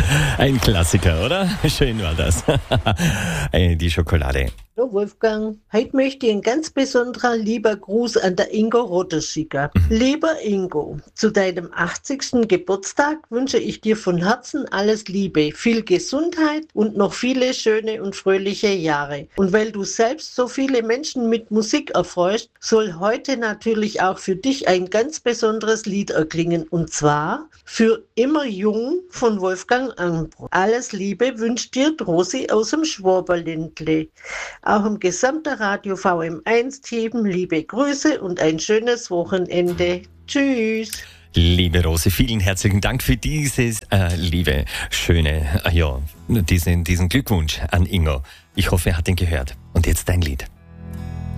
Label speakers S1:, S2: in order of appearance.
S1: Ein Klassiker, oder? Schön war das. Die Schokolade.
S2: Hallo Wolfgang, heute möchte ich ein ganz besonderer lieber Gruß an der Ingo Rotter schicken. Lieber Ingo, zu deinem 80. Geburtstag wünsche ich dir von Herzen alles Liebe, viel Gesundheit und noch viele schöne und fröhliche Jahre. Und weil du selbst so viele Menschen mit Musik erfreust, soll heute natürlich auch für dich ein ganz besonderes Lied erklingen, und zwar Für immer jung von Wolfgang Ambros. Alles Liebe wünscht dir Rosi aus dem Schwaberländle. Auch im gesamten Radio VM1-Team liebe Grüße und ein schönes Wochenende. Tschüss.
S1: Liebe Rose, vielen herzlichen Dank für dieses schöne, diesen Glückwunsch an Ingo. Ich hoffe, er hat ihn gehört. Und jetzt dein Lied.